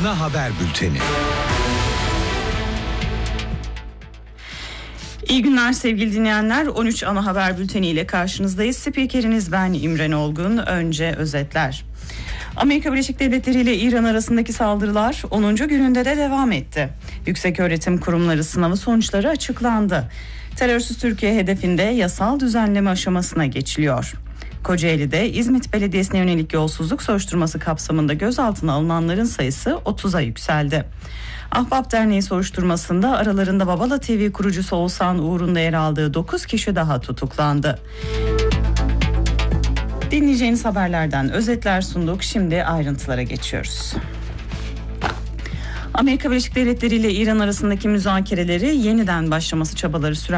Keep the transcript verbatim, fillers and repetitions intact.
ana haber bülteni. İyi günler sevgili dinleyenler. on üç ana haber bülteni ile karşınızdayız. Spikeriniz ben İmren Olgun. Önce özetler. Amerika Birleşik Devletleri ile İran arasındaki saldırılar onuncu gününde de devam etti. Yükseköğretim kurumları sınavı sonuçları açıklandı. Terörsüz Türkiye hedefinde yasal düzenleme aşamasına geçiliyor. Kocaeli'de İzmit Belediyesi'ne yönelik yolsuzluk soruşturması kapsamında gözaltına alınanların sayısı otuza yükseldi. Ahbap Derneği soruşturmasında aralarında Babala T V kurucusu Oğuzhan Uğur'un da yer aldığı dokuz kişi daha tutuklandı. Dinleyeceğiniz haberlerden özetler sunduk. Şimdi ayrıntılara geçiyoruz. Amerika Birleşik Devletleri ile İran arasındaki müzakereleri yeniden başlaması çabaları süren